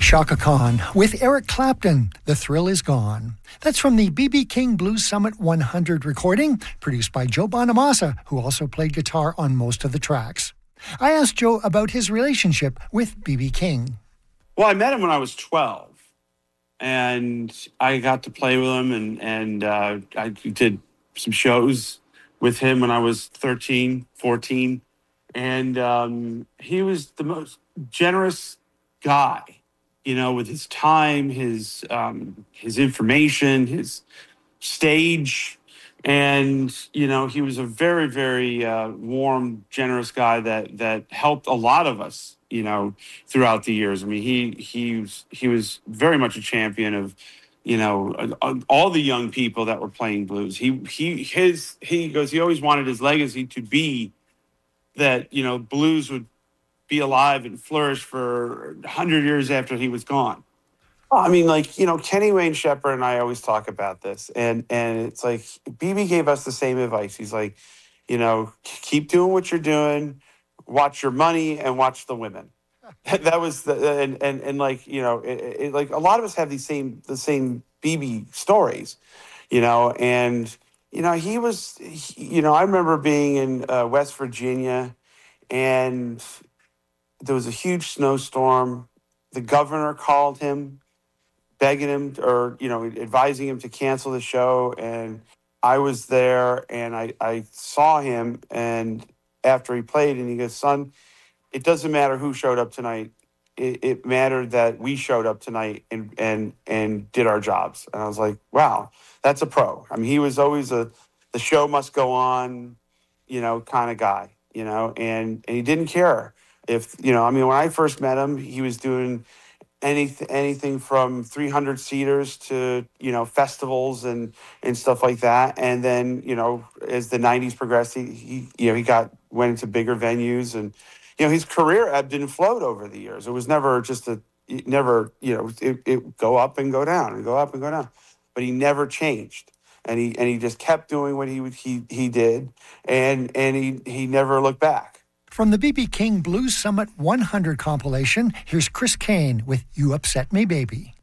Chaka Khan with Eric Clapton, The Thrill Is Gone. That's from the B.B. King Blues Summit 100 recording, produced by Joe Bonamassa, who also played guitar on most of the tracks. I asked Joe about his relationship with B.B. King. Well, I met him when I was 12, and I got to play with him, and I did some shows with him when I was 13, 14, and he was the most generous guy, you know, with his time, his information, his stage. And, you know, he was a very, very warm, generous guy that helped a lot of us, you know, throughout the years. I mean, he was very much a champion of, you know, all the young people that were playing blues. He goes, he always wanted his legacy to be that, you know, blues would be alive and flourish for 100 years after he was gone. I mean, like, you know, Kenny Wayne Shepherd and I always talk about this, and it's like BB gave us the same advice. He's like, you know, keep doing what you're doing, watch your money, and watch the women. That was the and like, you know, it like a lot of us have the same BB stories, you know, and you know you know, I remember being in West Virginia, and there was a huge snowstorm. The governor called him, begging him or, you know, advising him to cancel the show. And I was there, and I saw him, and after he played, and he goes, son, it doesn't matter who showed up tonight. It mattered that we showed up tonight and did our jobs. And I was like, wow, that's a pro. I mean, he was always the show must go on, you know, kind of guy, you know, and he didn't care. If, you know, I mean, when I first met him, he was doing anything from 300 seaters to, you know, festivals and stuff like that. And then, you know, as the 90s progressed, he went into bigger venues, and, you know, his career ebbed and flowed over the years. It was never just you know, it go up and go down and go up and go down, but he never changed. And he just kept doing what he did, and he never looked back. From the B.B. King Blues Summit 100 compilation, here's Chris Kane with You Upset Me, Baby.